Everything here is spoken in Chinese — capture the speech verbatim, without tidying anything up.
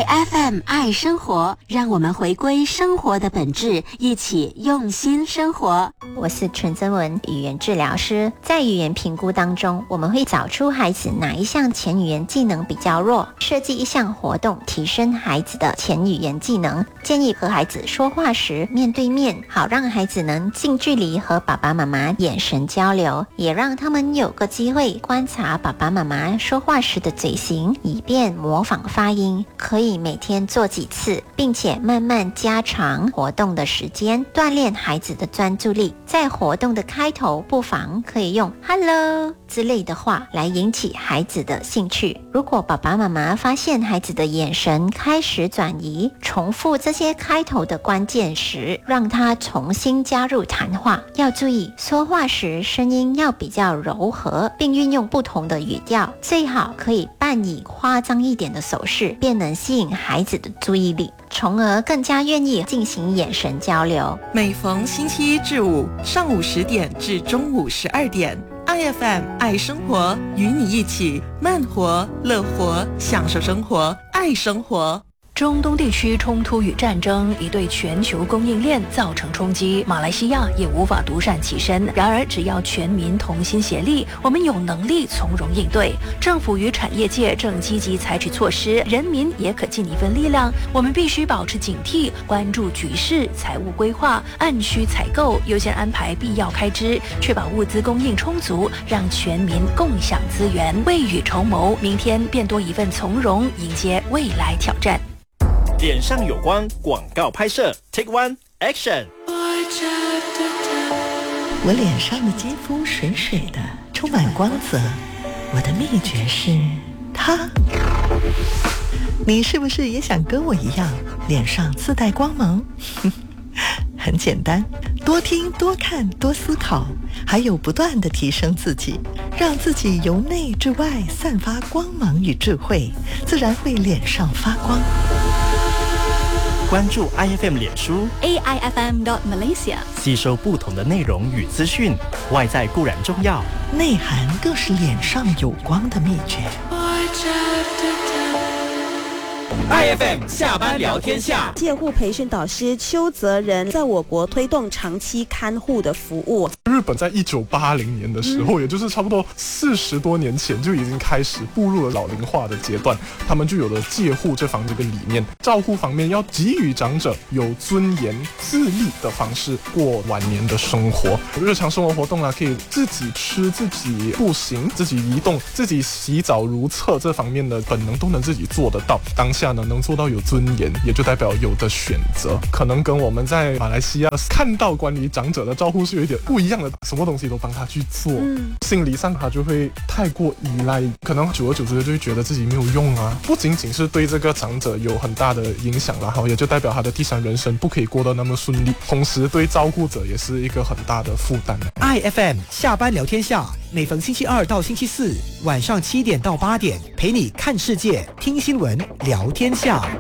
F M 爱生活，让我们回归生活的本质，一起用心生活。 我是陈增文，语言治疗师。在语言评估当中，我们会找出孩子哪一项前语言技能比较弱，设计一项活动提升孩子的前语言技能。建议和孩子说话时面对面，好让孩子能近距离和爸爸妈妈眼神交流，也让他们有个机会观察爸爸妈妈说话时的嘴型，以便模仿发音。可以每天做几次，并且慢慢加长活动的时间，锻炼孩子的专注力。在活动的开头，不妨可以用 Hello 之类的话来引起孩子的兴趣。如果爸爸妈妈发现孩子的眼神开始转移，重复这些开头的关键时，让他重新加入谈话。要注意，说话时声音要比较柔和，并运用不同的语调，最好可以扮以夸张一点的手势，便能吸引孩子的注意力，从而更加愿意进行眼神交流。 每逢星期一至五上午十点至中午十二点，I F M 爱生活，与你一起慢活、乐活，享受生活，爱生活。 中东地区冲突与战争已对全球供应链造成冲击，马来西亚也无法独善其身。然而，只要全民同心协力，我们有能力从容应对。政府与产业界正积极采取措施，人民也可尽一份力量。我们必须保持警惕，关注局势，财务规划，按需采购，优先安排必要开支，确保物资供应充足，让全民共享资源，未雨绸缪，明天便多一份从容，迎接未来挑战。 脸上有光广告拍摄 Take One Action。 我脸上的肌肤水水的，充满光泽，我的秘诀是它。你是不是也想跟我一样脸上自带光芒？很简单，多听多看多思考，还有不断地提升自己，让自己由内至外散发光芒与智慧，自然会脸上发光。 关注 I F M 脸书 A I F M dot Malaysia， 吸收不同的内容与资讯。外在固然重要， 内涵更是脸上有光的秘诀。 I F M 下班聊天下， 介护培训导师邱泽仁在我国推动长期看护的服务。 日本在一九八零年的时候、嗯、也就是差不多四十多年前就已经开始步入了老龄化的阶段，他们就有了介护这方这个理念，照顾方面要给予长者有尊严自立的方式过晚年的生活。日常生活活动啊，可以自己吃自己步行自己移动自己洗澡如厕，这方面的本能都能自己做得到。当下呢能做到有尊严，也就代表有的选择，可能跟我们在马来西亚看到关于长者的照顾是有一点不一样的，什么东西都帮他去做、嗯、心理上他就会太过依赖，可能久而久之就会觉得自己没有用啊。不仅仅是对这个长者有很大的影响，然后也就代表他的第三人生不可以过得那么顺利，同时对照顾者也是一个很大的负担。 I F M 下班聊天下，每逢星期二到星期四晚上七点到八点，陪你看世界听新闻聊天下。